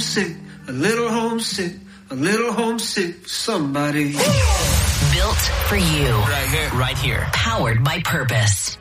homesick, a little homesick, a little homesick for somebody. Built for you. Right here. Powered by purpose.